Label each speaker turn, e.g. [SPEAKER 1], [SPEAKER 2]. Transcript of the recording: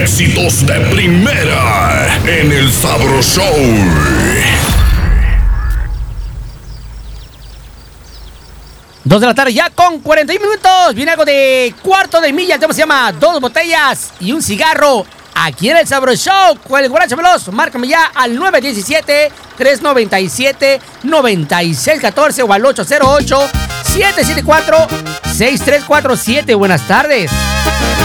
[SPEAKER 1] éxitos de primera en el Sabro Show.
[SPEAKER 2] 2 de la tarde ya con 41 minutos. Viene algo de cuarto de milla. El tema se llama 2 botellas y un cigarro. Aquí en el Sabro Show con el Guaracho Veloz. Márcame ya al 917-397-9614 o al 808-774-6347. Buenas tardes.